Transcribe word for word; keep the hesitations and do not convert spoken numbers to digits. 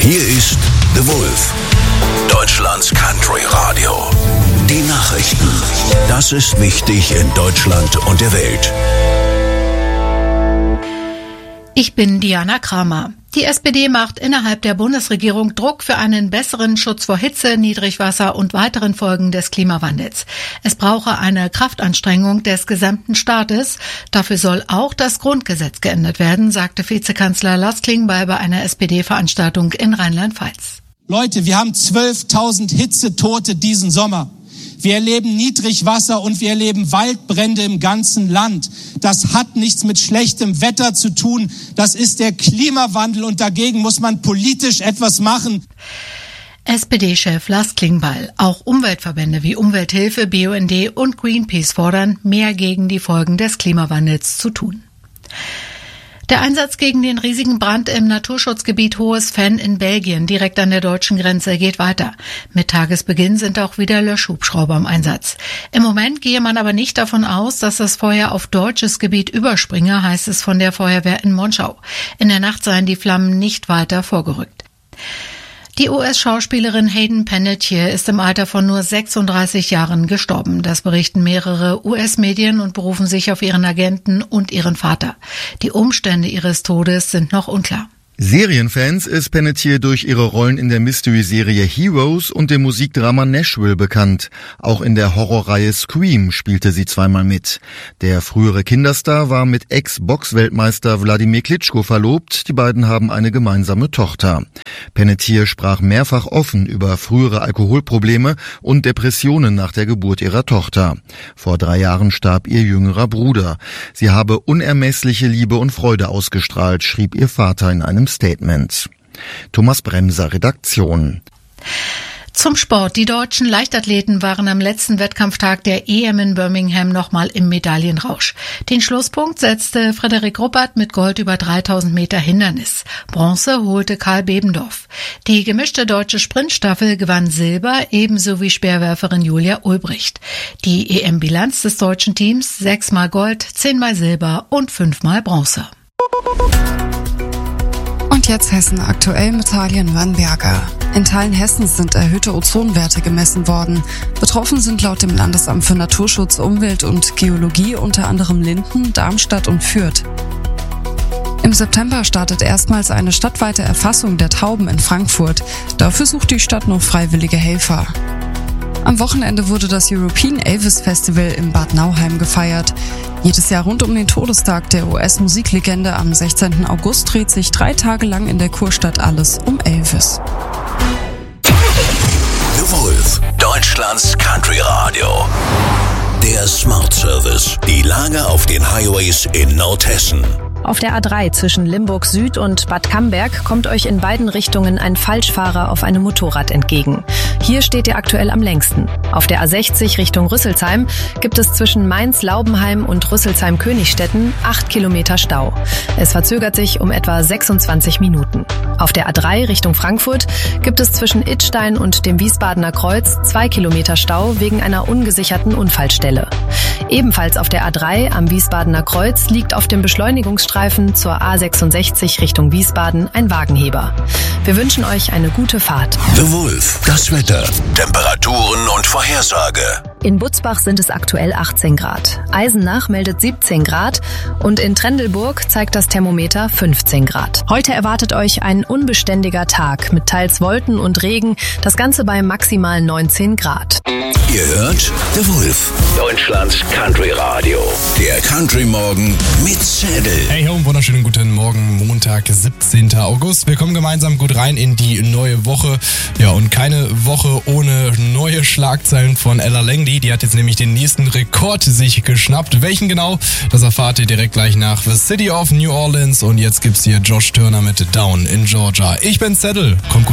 Hier ist The Wolf, Deutschlands Country Radio. Die Nachrichten. Das ist wichtig in Deutschland und der Welt. Ich bin Diana Kramer. Die S P D macht innerhalb der Bundesregierung Druck für einen besseren Schutz vor Hitze, Niedrigwasser und weiteren Folgen des Klimawandels. Es brauche eine Kraftanstrengung des gesamten Staates. Dafür soll auch das Grundgesetz geändert werden, sagte Vizekanzler Lars Klingbeil bei einer S P D-Veranstaltung in Rheinland-Pfalz. Leute, wir haben zwölftausend Hitzetote diesen Sommer. Wir erleben Niedrigwasser und wir erleben Waldbrände im ganzen Land. Das hat nichts mit schlechtem Wetter zu tun. Das ist der Klimawandel und dagegen muss man politisch etwas machen. S P D-Chef Lars Klingbeil. Auch Umweltverbände wie Umwelthilfe, B U N D und Greenpeace fordern, mehr gegen die Folgen des Klimawandels zu tun. Der Einsatz gegen den riesigen Brand im Naturschutzgebiet Hohes Venn in Belgien, direkt an der deutschen Grenze, geht weiter. Mit Tagesbeginn sind auch wieder Löschhubschrauber im Einsatz. Im Moment gehe man aber nicht davon aus, dass das Feuer auf deutsches Gebiet überspringe, heißt es von der Feuerwehr in Monschau. In der Nacht seien die Flammen nicht weiter vorgerückt. Die U S-Schauspielerin Hayden Panettiere ist im Alter von nur sechsunddreißig Jahren gestorben. Das berichten mehrere U S-Medien und berufen sich auf ihren Agenten und ihren Vater. Die Umstände ihres Todes sind noch unklar. Serienfans ist Panettiere durch ihre Rollen in der Mystery-Serie Heroes und dem Musikdrama Nashville bekannt. Auch in der Horrorreihe Scream spielte sie zweimal mit. Der frühere Kinderstar war mit Ex-Box-Weltmeister Wladimir Klitschko verlobt. Die beiden haben eine gemeinsame Tochter. Panettiere sprach mehrfach offen über frühere Alkoholprobleme und Depressionen nach der Geburt ihrer Tochter. Vor drei Jahren starb ihr jüngerer Bruder. Sie habe unermessliche Liebe und Freude ausgestrahlt, schrieb ihr Vater in einem Statement. Thomas Bremser, Redaktion. Zum Sport. Die deutschen Leichtathleten waren am letzten Wettkampftag der E M in Birmingham nochmal im Medaillenrausch. Den Schlusspunkt setzte Frederik Ruppert mit Gold über dreitausend Meter Hindernis. Bronze holte Karl Bebendorf. Die gemischte deutsche Sprintstaffel gewann Silber, ebenso wie Speerwerferin Julia Ulbricht. Die E M-Bilanz des deutschen Teams: sechsmal Gold, zehnmal Silber und fünfmal Bronze. Und jetzt Hessen aktuell mit Talien Wannberger. In Teilen Hessens sind erhöhte Ozonwerte gemessen worden. Betroffen sind laut dem Landesamt für Naturschutz, Umwelt und Geologie unter anderem Linden, Darmstadt und Fürth. Im September startet erstmals eine stadtweite Erfassung der Tauben in Frankfurt. Dafür sucht die Stadt noch freiwillige Helfer. Am Wochenende wurde das European Elvis Festival in Bad Nauheim gefeiert. Jedes Jahr rund um den Todestag der U S-Musiklegende am sechzehnten August dreht sich drei Tage lang in der Kurstadt alles um Elvis. The Wolf, Deutschlands Country Radio. Der Smart Service. Die Lage auf den Highways in Nordhessen. Auf der A drei zwischen Limburg Süd und Bad Camberg kommt euch in beiden Richtungen ein Falschfahrer auf einem Motorrad entgegen. Hier steht ihr aktuell am längsten. Auf der A sechzig Richtung Rüsselsheim gibt es zwischen Mainz-Laubenheim und Rüsselsheim-Königstetten acht Kilometer Stau. Es verzögert sich um etwa sechsundzwanzig Minuten. Auf der A drei Richtung Frankfurt gibt es zwischen Idstein und dem Wiesbadener Kreuz zwei Kilometer Stau wegen einer ungesicherten Unfallstelle. Ebenfalls auf der A drei am Wiesbadener Kreuz liegt auf dem Beschleunigungsstreifen zur A sechsundsechzig Richtung Wiesbaden ein Wagenheber. Wir wünschen euch eine gute Fahrt. The Wolf, das Wetter, Temperaturen und Vorhersage. In Butzbach sind es aktuell achtzehn Grad. Eisenach meldet siebzehn Grad und in Trendelburg zeigt das Thermometer fünfzehn Grad. Heute erwartet euch ein unbeständiger Tag mit teils Wolken und Regen, das Ganze bei maximal neunzehn Grad. Ihr hört The Wolf, Deutschlands Country Radio. Der Country Morgen mit Zedel. Hey ho, wunderschönen guten Morgen, Montag, siebzehnten August. Wir kommen gemeinsam gut rein in die neue Woche. Ja, und keine Woche ohne neue Schlagzeilen von Ella Langley. Die hat jetzt nämlich den nächsten Rekord sich geschnappt. Welchen genau? Das erfahrt ihr direkt gleich nach The City of New Orleans. Und jetzt gibt's hier Josh Turner mit Down in Georgia. Ich bin Zedel. Kommt gut.